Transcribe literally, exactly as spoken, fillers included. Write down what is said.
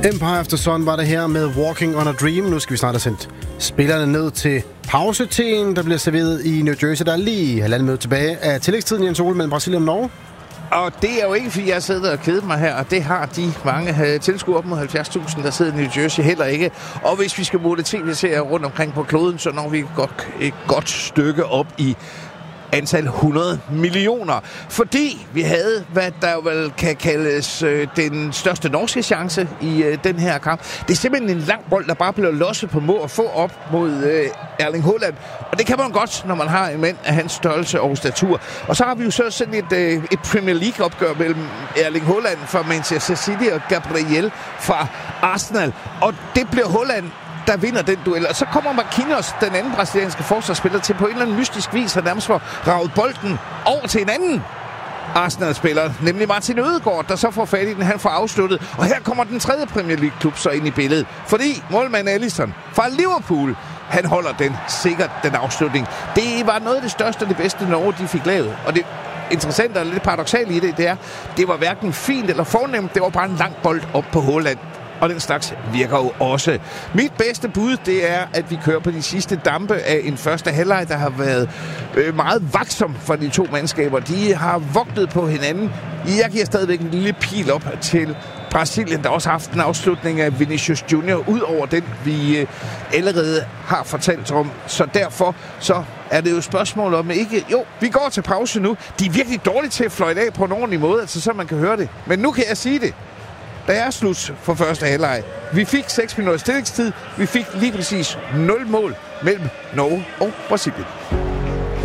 Empire of the Sun var det her med Walking on a Dream. Nu skal vi snart have sendt spillerne ned til pauseteen, der bliver serveret i New Jersey. Der er lige halvandet minut tilbage af tillægstiden, Jens Ole, mellem Brasilien og Norge. Og det er jo ikke, fordi jeg sidder og keder mig her, og det har de mange tilskuere op mod halvfjerds tusind, der sidder i New Jersey heller ikke. Og hvis vi skal måle tv-serier rundt omkring på kloden, så når vi godt, et godt stykke op i antal hundrede millioner. Fordi vi havde, hvad der vel kan kaldes øh, den største norske chance i øh, den her kamp. Det er simpelthen en lang bold, der bare blev losset på mål og få op mod øh, Erling Haaland. Og det kan man godt, når man har en mand af hans størrelse og statur. Og så har vi jo så sådan et, øh, et Premier League-opgør mellem Erling Haaland fra Manchester City og Gabriel fra Arsenal. Og det bliver Haaland, der vinder den duel. Og så kommer Marquinhos, den anden brasilianske forsvarsspiller, til på en eller anden mystisk vis har nærmest for raget bolden over til en anden Arsenal-spiller, nemlig Martin Ødegaard, der så får fat i den, han får afsluttet. Og her kommer den tredje Premier League-klub så ind i billedet, fordi målmand Alisson fra Liverpool, han holder den sikkert, den afslutning. Det var noget af det største og det bedste, Norge de fik lavet. Og det interessante og lidt paradoksalt i det, det er, det var hverken fint eller fornemt, det var bare en lang bold op på Haaland. Og den slags virker jo også. Mit bedste bud, det er, at vi kører på de sidste dampe af en første halvleg, der har været øh, meget vaksom for de to mandskaber. De har vogtet på hinanden. Jeg giver stadigvæk en lille pil op til Brasilien, der også har haft en afslutning af Vinicius Junior, ud over den, vi øh, allerede har fortalt om. Så derfor så er det jo et spørgsmål om ikke... Jo, vi går til pause nu. De er virkelig dårlige til at fløjte af på en ordentlig måde, altså så man kan høre det. Men nu kan jeg sige det. Der er slut for første halvleg. Vi fik seks minutter stillingstid. Vi fik lige præcis nul mål mellem Norge og Brasilien.